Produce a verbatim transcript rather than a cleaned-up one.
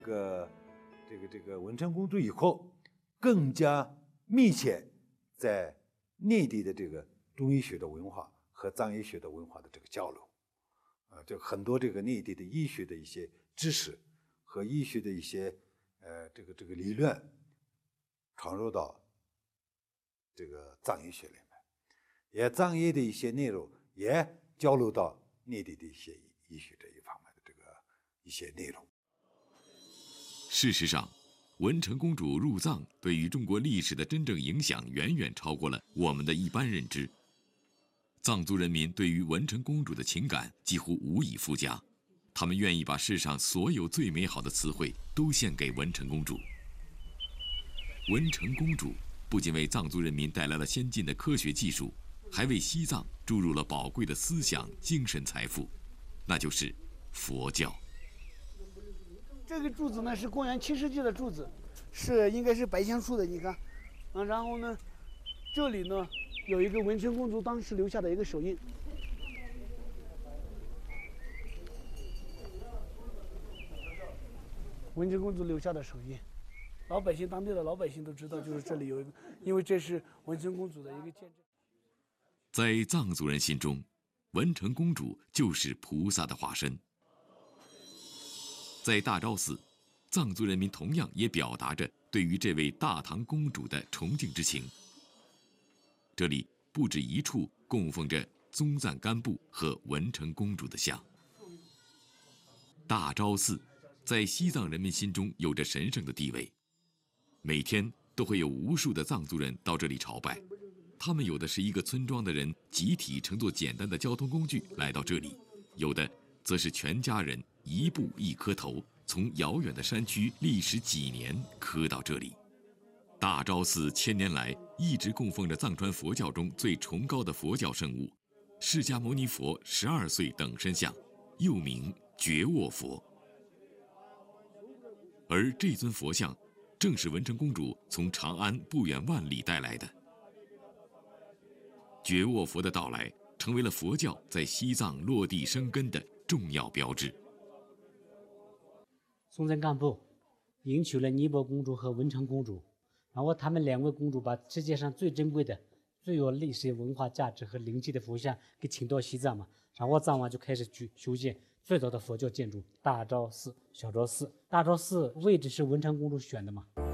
这个这个这个文成公主以后，更加密切在内地的这个中医学的文化和藏医学的文化的这个交流，啊，就很多这个内地的医学的一些知识和医学的一些呃这个这个理论传入到这个藏医学里面，也藏医的一些内容也交流到内地的一些医学这一方面的这个一些内容。 事实上，文成公主入藏对于中国历史的真正影响远远超过了我们的一般认知。藏族人民对于文成公主的情感几乎无以复加，他们愿意把世上所有最美好的词汇都献给文成公主。文成公主不仅为藏族人民带来了先进的科学技术，还为西藏注入了宝贵的思想精神财富，那就是佛教。 这个柱子呢是公元七世纪的柱子，是应该是白橡树的，你看，啊，然后呢，这里呢有一个文成公主当时留下的一个手印，文成公主留下的手印，老百姓当地的老百姓都知道，就是这里有一个，因为这是文成公主的一个见证。 在藏族人心中，文成公主就是菩萨的化身。在大昭寺，藏族人民同样也表达着对于这位大唐公主的崇敬之情。这里不止一处供奉着宗赞干布和文成公主的像。大昭寺在西藏人民心中有着神圣的地位，每天都会有无数的藏族人到这里朝拜。他们有的是一个村庄的人集体乘坐简单的交通工具来到这里，有的则是全家人一步一磕头，从遥远的山区历时几年磕到这里。大昭寺千年来一直供奉着藏传佛教中最崇高的佛教圣物——释迦牟尼佛十二岁等身像，又名觉沃佛。而这尊佛像，正是文成公主从长安不远万里带来的。觉沃佛的到来，成为了佛教在西藏落地生根的重要标志。 宗赞干布迎娶了尼泊公主和文成公主，然后他们两位公主把世界上最珍贵的、最有历史文化价值和灵气的佛像给请到西藏嘛，然后藏王就开始去修建最早的佛教建筑大昭寺、小昭寺。大昭寺位置是文成公主选的嘛。